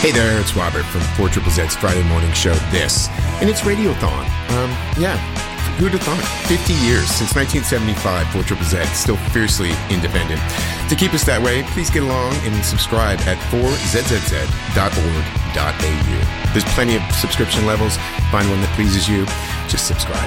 Hey there, it's Robert from 4ZZZ's Friday morning show, This, and it's Radiothon. Who'd have thought? 50 years since 1975, 4ZZZ, still fiercely independent. To keep us that way, please get along and subscribe at 4zzz.org.au. There's plenty of subscription levels. Find one that pleases you. Just subscribe.